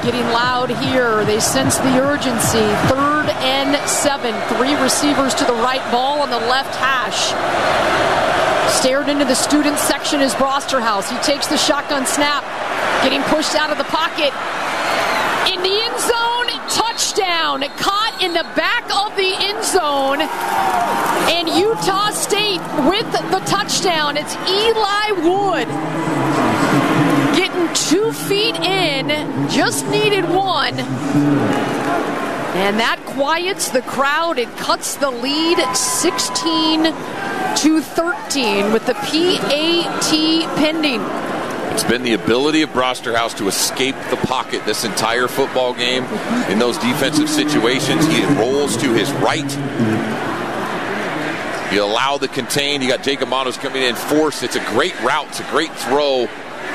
getting loud here. They sense the urgency. 3rd and 7. 3 receivers to the right, ball on the left hash. Stared into the student section is Brosterhouse. He takes the shotgun snap, getting pushed out of the pocket. In the end zone, touchdown. Caught in the back of the end zone. And Utah State with the touchdown. It's Eli Wood. Getting 2 feet in, just needed 1. And that quiets the crowd. It cuts the lead 16-13 with the PAT pending. It's been the ability of Brosterhouse to escape the pocket this entire football game. In those defensive situations, he rolls to his right. You allow the contain. You got Jacob Manos coming in force. It's a great route. It's a great throw.